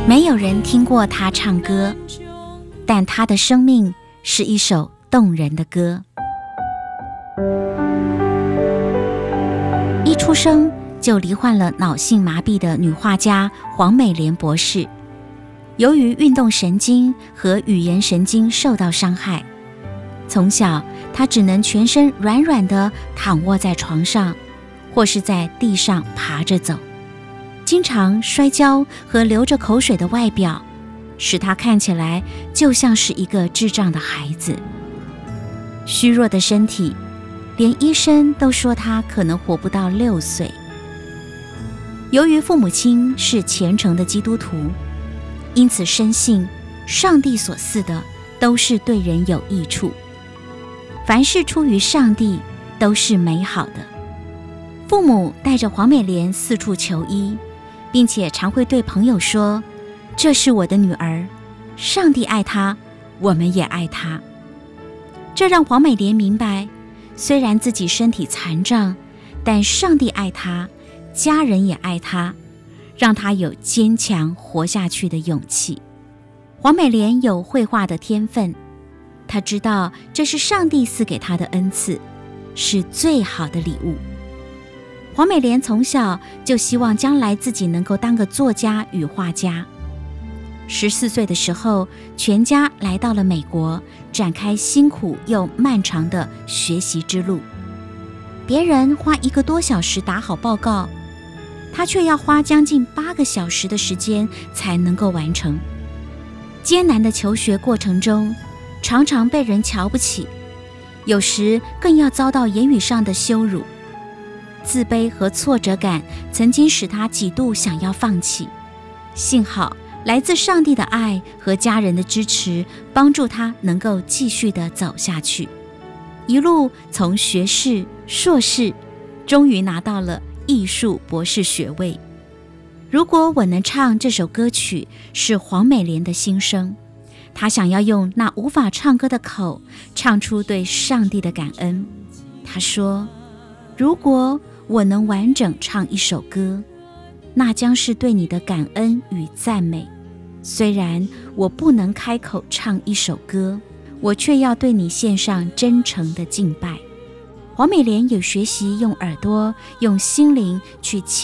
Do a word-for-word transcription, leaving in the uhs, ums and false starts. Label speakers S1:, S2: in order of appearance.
S1: 没有人听过他唱歌，但他的生命是一首动人的歌。一出生就罹患了脑性麻痹的女画家黄美莲博士，由于运动神经和语言神经受到伤害，从小她只能全身软软地躺卧在床上，或是在地上爬着走。经常摔跤和流着口水的外表，使她看起来就像是一个智障的孩子。虚弱的身体，连医生都说她可能活不到六岁。由于父母亲是虔诚的基督徒，因此深信上帝所赐的都是对人有益处，凡事出于上帝都是美好的。父母带着黄美莲四处求医，并且常会对朋友说，这是我的女儿，上帝爱她，我们也爱她。这让黄美莲明白，虽然自己身体残障，但上帝爱她，家人也爱她，让她有坚强活下去的勇气。黄美莲有绘画的天分，她知道这是上帝赐给她的恩赐，是最好的礼物。黄美莲从小就希望将来自己能够当个作家与画家。十四岁的时候，全家来到了美国，展开辛苦又漫长的学习之路。别人花一个多小时打好报告，他却要花将近八个小时的时间才能够完成。艰难的求学过程中，常常被人瞧不起，有时更要遭到言语上的羞辱。自卑和挫折感曾经使他几度想要放弃，幸好来自上帝的爱和家人的支持，帮助他能够继续地走下去。一路从学士、硕士，终于拿到了艺术博士学位。如果我能唱这首歌曲，是黄美莲的心声。她想要用那无法唱歌的口，唱出对上帝的感恩。她说，如果我能完整唱一首歌，那将是对你的感恩与赞美。虽然我不能开口唱一首歌，我却要对你献上真诚的敬拜。黄美莲有学习用耳朵、用心灵去